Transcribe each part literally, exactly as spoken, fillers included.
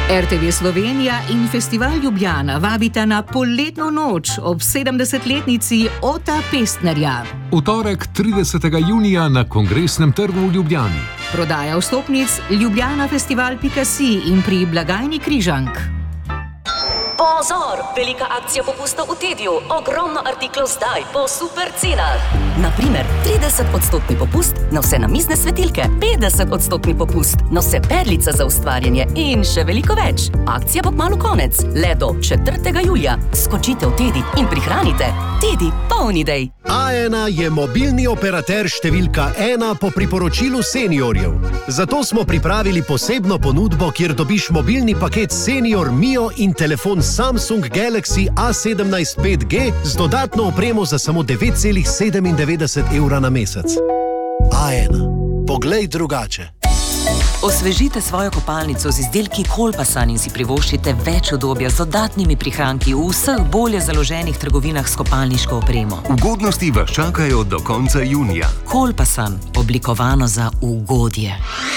R T V Slovenija in Festival Ljubljana vabita na poletno noč ob sedemdesetletnici Ota Pestnerja. V torek tridesetega junija na Kongresnem trgu v Ljubljani. Prodaja vstopnic ljubljana festival pika si in pri blagajni Križank. Pozor! Velika akcija popustov v Tediju. Ogromno artiklov zdaj po super cenah. Naprimer, trideset odstotni popust na vse namizne svetilke, petdeset odstotni popust na vse perlice za ustvarjanje in še veliko več. Akcija bo kmalu konec, le do četrtega julija. Skočite v Tedi in prihranite. Tedi, polni idej. A ena je mobilni operater številka ena po priporočilu seniorjev. Zato smo pripravili posebno ponudbo, kjer dobiš mobilni paket Senior Mio in telefon Samsung Galaxy A sedemnajst pet G z dodatno opremo za samo devet celih sedemindevetdeset evra na mesec. A ena. Poglej drugače. Osvežite svojo kopalnico z izdelki Kolpasan in si privoščite več udobja z dodatnimi prihranki v vseh bolje založenih trgovinah s kopalniško opremo. Ugodnosti vas čakajo do konca junija. Kolpasan, oblikovano za ugodje.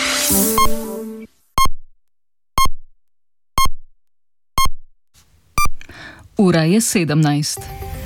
Ura je sedemnajst.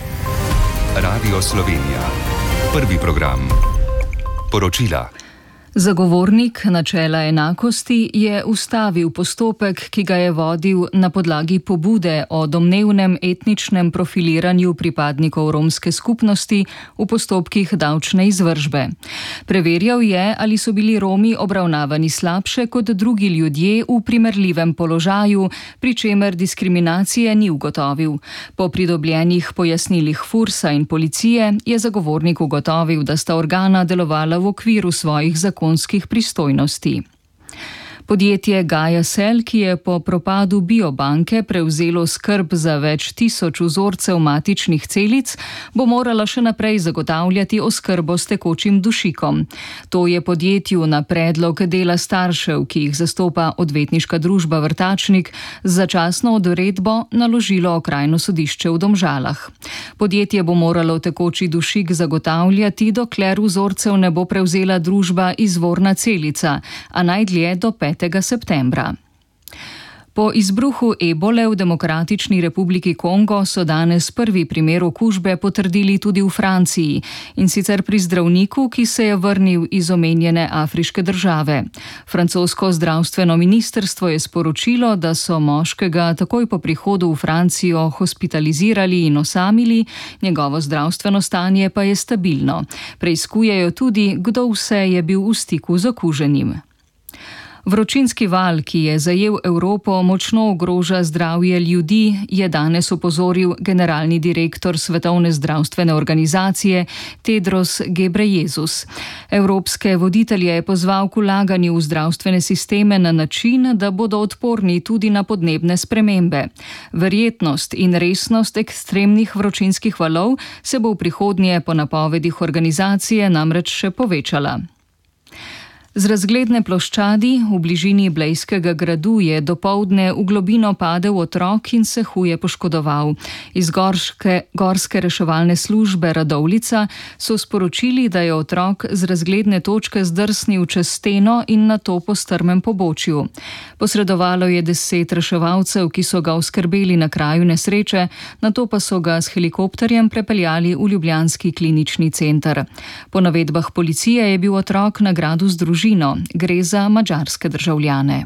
Radio Slovenija. Prvi program. Poročila. Zagovornik načela enakosti je ustavil postopek, ki ga je vodil na podlagi pobude o domnevnem etničnem profiliranju pripadnikov romske skupnosti v postopkih davčne izvršbe. Preverjal je, ali so bili Romi obravnavani slabše kot drugi ljudje v primerljivem položaju, pri čemer diskriminacije ni ugotovil. Po pridobljenih pojasnilih Fursa in policije je zagovornik ugotovil, da sta organa delovala v okviru svojih zakonov pristojnosti. Podjetje Gaia Cell, ki je po propadu biobanke prevzelo skrb za več tisoč vzorcev matičnih celic, bo morala še naprej zagotavljati oskrbo s tekočim dušikom. To je podjetju na predlog dela staršev, ki jih zastopa odvetniška družba Vrtačnik, z začasno odredbo naložilo okrajno sodišče v Domžalah. Podjetje bo moralo tekoči dušik zagotavljati, dokler vzorcev ne bo prevzela družba Izvorna celica, a najdlje do petega septembra. Po izbruhu ebole v Demokratični republiki Kongo so danes prvi primer okužbe potrdili tudi v Franciji, in sicer pri zdravniku, ki se je vrnil iz omenjene afriške države. Francosko zdravstveno ministrstvo je sporočilo, da so moškega takoj po prihodu v Francijo hospitalizirali in osamili, njegovo zdravstveno stanje pa je stabilno. Preiskujejo tudi, kdo vse je bil v stiku z okuženim. Vročinski val, ki je zajel Evropo, močno ogroža zdravje ljudi, je danes opozoril generalni direktor Svetovne zdravstvene organizacije Tedros Ghebreyesus. Evropske voditelje je pozval k vlaganju v zdravstvene sisteme na način, da bodo odporni tudi na podnebne spremembe. Verjetnost in resnost ekstremnih vročinskih valov se bo v prihodnje po napovedih organizacije namreč še povečala. Z razgledne ploščadi v bližini Blejskega gradu je dopoldne v globino padel otrok in se huje poškodoval. Iz gorske, gorske reševalne službe Radovljica so sporočili, da je otrok z razgledne točke zdrsnil čez steno in nato po strmem pobočju. Posredovalo je deset reševalcev, ki so ga oskrbeli na kraju nesreče, nato pa so ga s helikopterjem prepeljali v ljubljanski klinični center. Po navedbah policije je bil otrok na gradu z družino. Gre za madžarske državljane.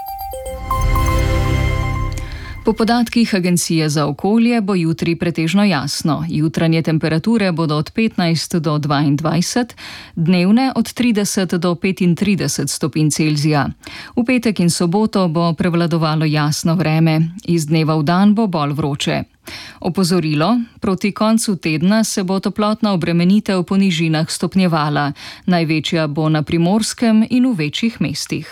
Po podatkih Agencije za okolje bo jutri pretežno jasno. Jutranje temperature bodo od petnajst do dvaindvajset, dnevne od trideset do petintrideset stopinj Celzija. V petek in soboto bo prevladovalo jasno vreme, iz dneva v dan bo bolj vroče. Opozorilo: proti koncu tedna se bo toplotna obremenitev po nižinah stopnjevala. Največja bo na Primorskem in v večjih mestih.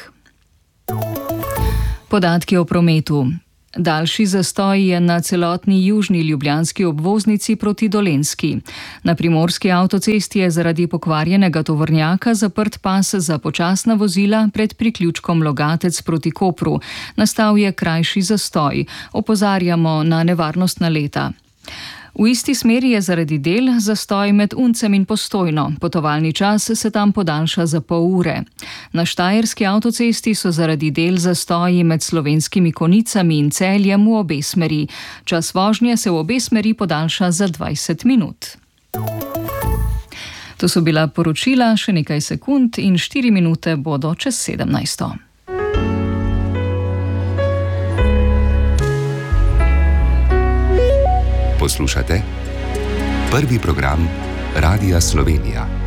Podatki o prometu. Daljši zastoj je na celotni južni ljubljanski obvoznici proti Dolenjski. Na primorski avtocesti je zaradi pokvarjenega tovornjaka zaprt pas za počasna vozila pred priključkom Logatec proti Kopru. Nastal je krajši zastoj. Opozarjamo na nevarnostna leta. V isti smeri je zaradi del zastoj med Uncem in Postojno. Potovalni čas se tam podaljša za pol ure. Na štajerski avtocesti so zaradi del zastoji med Slovenskimi Konicami in Celjem v obe smeri. Čas vožnje se v obe smeri podaljša za dvajset minut. To so bila poročila, še nekaj sekund in štiri minute bodo čez sedemnajsto. Poslušate prvi program Radia Slovenija.